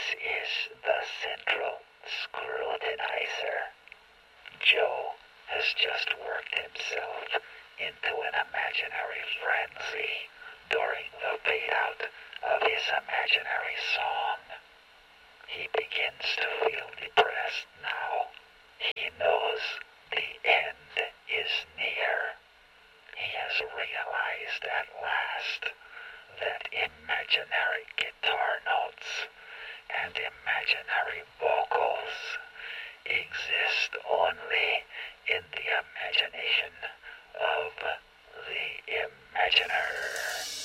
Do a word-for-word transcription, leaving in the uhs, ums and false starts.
is the central scrutinizer. Joe has just worked himself into an imaginary frenzy during the fade-out of his imaginary song. He begins to feel depressed now. He knows the end is near. He has realized at last that imaginary guitar notes and imaginary vocals exist only in the imagination of the imaginer.